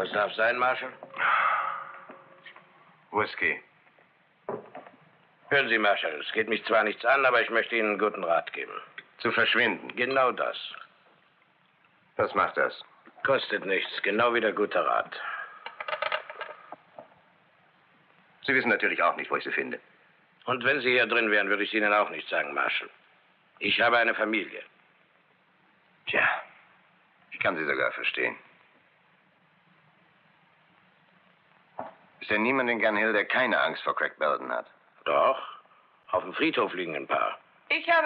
Was darf sein, Marshal? Whisky. Hören Sie, Marshal, es geht mich zwar nichts an, aber ich möchte Ihnen einen guten Rat geben. Zu verschwinden. Genau das. Was macht das? Kostet nichts, genau wie der gute Rat. Sie wissen natürlich auch nicht, wo ich Sie finde. Und wenn Sie hier drin wären, würde ich Ihnen auch nicht sagen, Marshal. Ich habe eine Familie. Tja, ich kann Sie sogar verstehen. Ist denn niemand in Gun Hill, der keine Angst vor Craig Belden hat? Doch, auf dem Friedhof liegen ein paar. Ich habe